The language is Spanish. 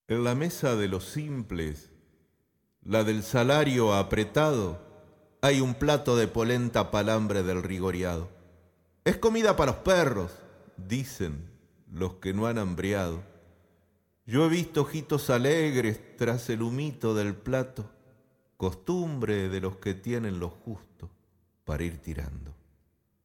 En la mesa de los simples, la del salario apretado, hay un plato de polenta palambre del rigoriado. Es comida para los perros, dicen los que no han hambriado. Yo he visto ojitos alegres tras el humito del plato, costumbre de los que tienen lo justo para ir tirando.